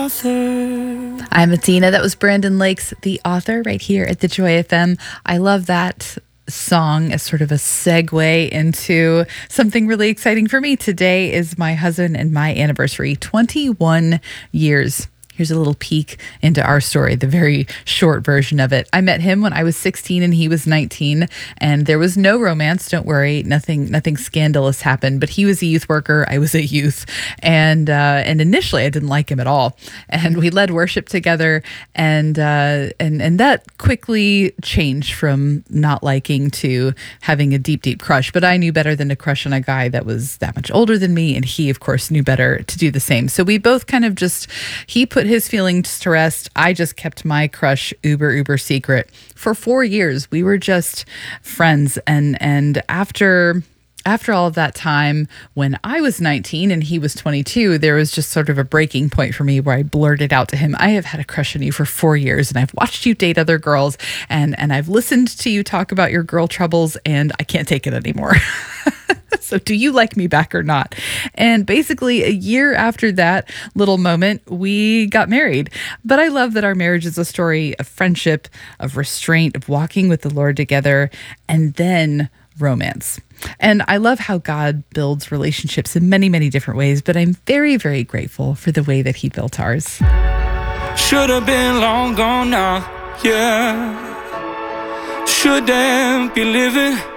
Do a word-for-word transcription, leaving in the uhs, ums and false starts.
author. I'm Atina. That was Brandon Lake's The Author right here at the Joy F M. I love that song as sort of a segue into something really exciting for me. Today is my husband and my anniversary, twenty-one years. Here's a little peek into our story, the very short version of it. I met him when I was sixteen and he was nineteen, and there was no romance. Don't worry, nothing nothing scandalous happened, but he was a youth worker, I was a youth, and uh, and initially I didn't like him at all. And we led worship together, and uh, and and that quickly changed from not liking to having a deep, deep crush. But I knew better than to crush on a guy that was that much older than me, and he, of course, knew better to do the same. So we both kind of just, he put his feelings to rest. I just kept my crush uber, uber secret. For four years, we were just friends. And and after after all of that time, when I was nineteen and he was twenty-two, there was just sort of a breaking point for me where I blurted out to him, I have had a crush on you for four years and I've watched you date other girls and, and I've listened to you talk about your girl troubles and I can't take it anymore. So do you like me back or not? And basically a year after that little moment, we got married. But I love that our marriage is a story of friendship, of restraint, of walking with the Lord together, and then romance. And I love how God builds relationships in many, many different ways, but I'm very, very grateful for the way that he built ours. Should have been long gone now, yeah. Shouldn't be living